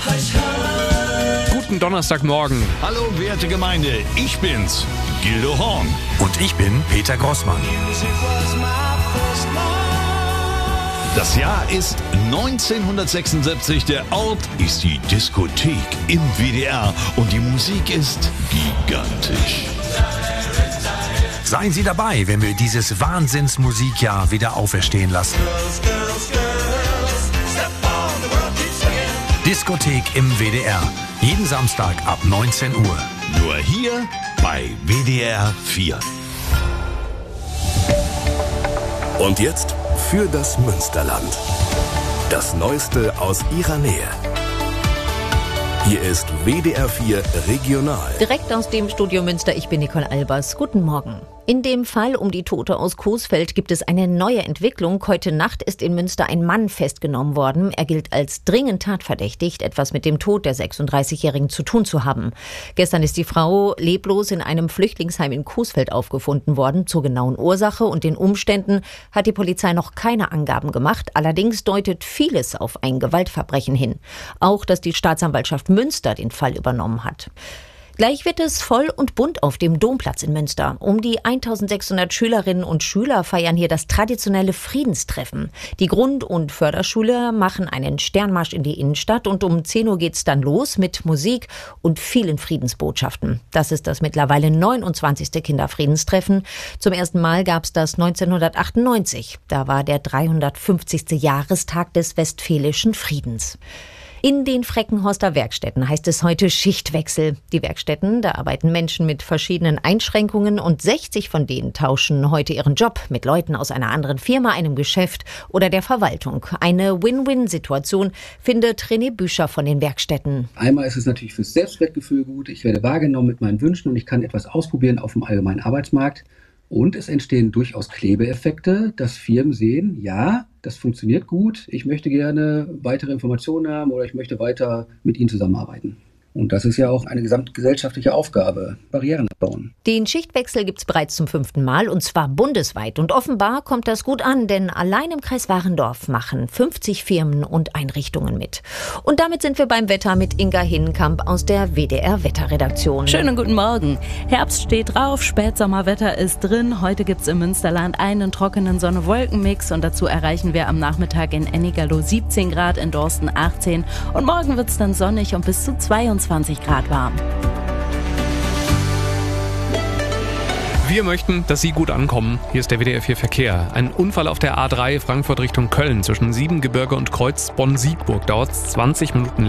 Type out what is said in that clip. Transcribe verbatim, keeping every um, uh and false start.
Guten Donnerstagmorgen. Hallo werte Gemeinde, ich bin's, Gildo Horn. Und ich bin Peter Grossmann. Das Jahr ist neunzehnhundertsechsundsiebzig, der Ort ist die Diskothek im W D R und die Musik ist gigantisch. Seien Sie dabei, wenn wir dieses Wahnsinnsmusikjahr wieder auferstehen lassen. Diskothek im W D R. Jeden Samstag ab neunzehn Uhr. Nur hier bei W D R vier. Und jetzt für das Münsterland. Das Neueste aus ihrer Nähe. Hier ist W D R vier Regional. Direkt aus dem Studio Münster, ich bin Nicole Albers. Guten Morgen. In dem Fall um die Tote aus Coesfeld gibt es eine neue Entwicklung. Heute Nacht ist in Münster ein Mann festgenommen worden. Er gilt als dringend tatverdächtigt, etwas mit dem Tod der sechsunddreißigjährigen zu tun zu haben. Gestern ist die Frau leblos in einem Flüchtlingsheim in Coesfeld aufgefunden worden. Zur genauen Ursache und den Umständen hat die Polizei noch keine Angaben gemacht. Allerdings deutet vieles auf ein Gewaltverbrechen hin. Auch, dass die Staatsanwaltschaft Münster den Fall übernommen hat. Gleich wird es voll und bunt auf dem Domplatz in Münster. Um die eintausendsechshundert Schülerinnen und Schüler feiern hier das traditionelle Friedenstreffen. Die Grund- und Förderschüler machen einen Sternmarsch in die Innenstadt und um zehn Uhr geht's dann los mit Musik und vielen Friedensbotschaften. Das ist das mittlerweile neunundzwanzigste Kinderfriedenstreffen. Zum ersten Mal gab's das neunzehnhundertachtundneunzig. Da war der dreihundertfünfzigste Jahrestag des Westfälischen Friedens. In den Freckenhorster Werkstätten heißt es heute Schichtwechsel. Die Werkstätten, da arbeiten Menschen mit verschiedenen Einschränkungen und sechzig von denen tauschen heute ihren Job mit Leuten aus einer anderen Firma, einem Geschäft oder der Verwaltung. Eine Win-Win-Situation, findet René Büscher von den Werkstätten. Einmal ist es natürlich fürs Selbstwertgefühl gut. Ich werde wahrgenommen mit meinen Wünschen und ich kann etwas ausprobieren auf dem allgemeinen Arbeitsmarkt. Und es entstehen durchaus Klebeeffekte, dass Firmen sehen, ja, das funktioniert gut, ich möchte gerne weitere Informationen haben oder ich möchte weiter mit Ihnen zusammenarbeiten. Und das ist ja auch eine gesamtgesellschaftliche Aufgabe, Barrieren abbauen. Den Schichtwechsel gibt's bereits zum fünften Mal und zwar bundesweit. Und offenbar kommt das gut an, denn allein im Kreis Warendorf machen fünfzig Firmen und Einrichtungen mit. Und damit sind wir beim Wetter mit Inga Hinnenkamp aus der W D R Wetterredaktion. Schönen guten Morgen. Herbst steht drauf, Spätsommerwetter ist drin. Heute gibt's im Münsterland einen trockenen Sonne-Wolken-Mix und dazu erreichen wir am Nachmittag in Ennigerloh siebzehn Grad, in Dorsten achtzehn. Und morgen wird's dann sonnig und bis zu zweiundzwanzig Grad warm. Wir möchten, dass Sie gut ankommen. Hier ist der W D R vier Verkehr. Ein Unfall auf der A drei Frankfurt Richtung Köln zwischen Siebengebirge und Kreuz Bonn-Siegburg. Dauert zwanzig Minuten